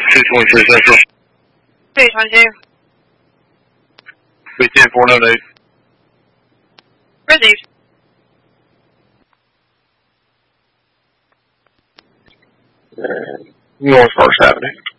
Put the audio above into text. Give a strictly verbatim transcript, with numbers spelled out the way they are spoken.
two twenty-three Central. two twenty-two. B ten four oh eight. Received. Uh, North First Avenue.